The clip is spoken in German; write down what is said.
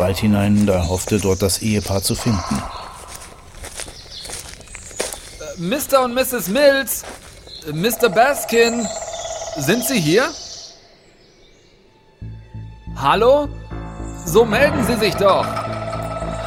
Wald hinein und er hoffte, dort das Ehepaar zu finden. Mr. und Mrs. Mills, Mr. Baskin, sind Sie hier? Hallo? So melden Sie sich doch.